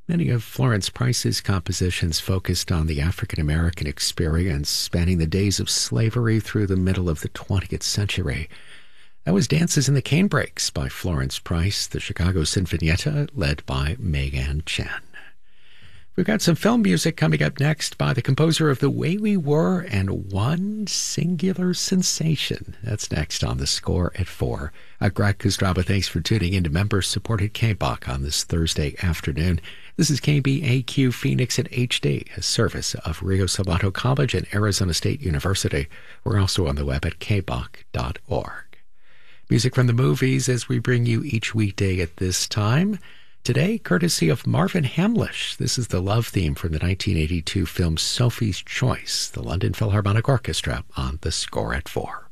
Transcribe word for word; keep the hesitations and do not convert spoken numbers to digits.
Many of Florence Price's compositions focused on the African American experience, spanning the days of slavery through the middle of the twentieth century. That was Dances in the Canebrakes by Florence Price, the Chicago Sinfonietta, led by Megan Chen. We've got some film music coming up next by the composer of The Way We Were and One Singular Sensation. That's next on The Score at four. I'm Greg Kostraba. Thanks for tuning in to member-supported K B O C on this Thursday afternoon. This is K B A Q Phoenix in H D, a service of Rio Salado College and Arizona State University. We're also on the web at k b o c dot org. Music from the movies as we bring you each weekday at this time. Today, courtesy of Marvin Hamlish. This is the love theme from the nineteen eighty-two film Sophie's Choice, the London Philharmonic Orchestra on The Score at four.